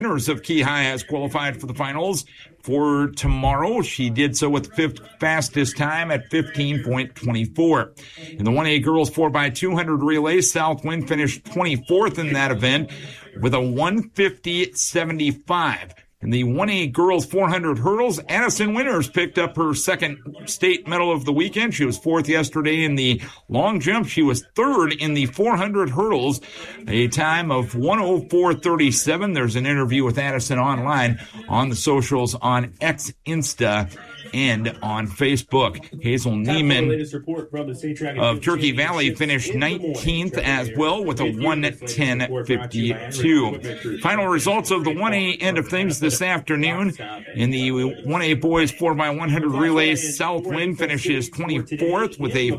Winners of Key High has qualified for the finals for tomorrow. She did so with the fifth fastest time at 15.24. In the 1A girls 4x200 relay, Southwind finished 24th in that event with a 1:50.75. In the 1A girls 400 hurdles, Addison Winters picked up her second state medal of the weekend. She was fourth yesterday in the long jump. She was third in the 400 hurdles, a time of 1:04.37. There's an interview with Addison online on the socials on X, Insta, and on Facebook. Hazel Neiman of Turkey Valley finished 19th as well with a 1:10.52. Final results of the 1A end of things this afternoon. In the 1A boys 4x100 relay, Southwind finishes 24th with a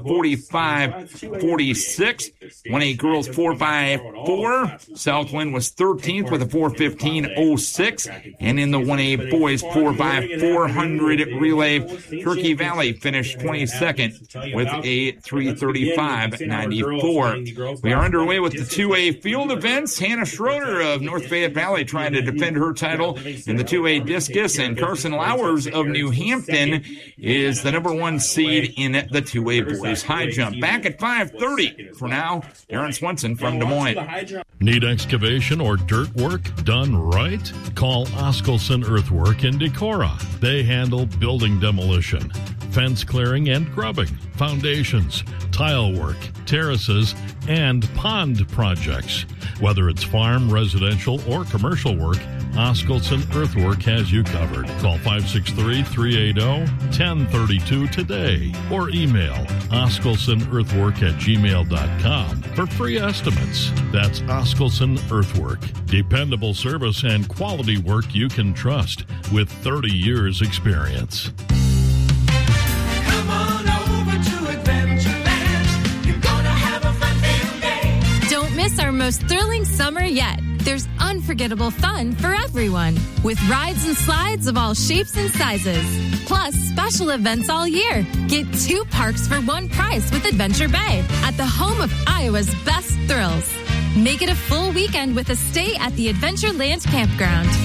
45.46. 1A girls 4x4, Southwind was 13th with a 4:15.06. And in the 1A boys 4x400 relay, Turkey Valley finished 22nd with a 3:35.94. We are underway with the 2A field events. Hannah Schroeder of North Fayette Valley trying to defend her title in the 2A discus, and Carson Lowers of New Hampton is the number one seed in the 2A boys high jump. Back at 5:30. For now, Aaron Swenson from Des Moines. Need excavation or dirt work done right? Call Oskelson Earthwork in Decorah. They handle building demolition, fence clearing and grubbing, foundations, tile work, terraces, and pond projects. Whether it's farm, residential, or commercial work, Oskelson Earthwork has you covered. Call 563-380-1032 today or email oskelsonearthwork@gmail.com for free estimates. That's Oskelson Earthwork. Dependable service and quality work you can trust with 30 years experience. Come on over to Adventureland. You're gonna have a fun-filled day. Don't miss our most thrilling summer yet. There's unforgettable fun for everyone with rides and slides of all shapes and sizes. Plus, special events all year. Get 2 parks for 1 price with Adventure Bay at the home of Iowa's best thrills. Make it a full weekend with a stay at the Adventureland Campground.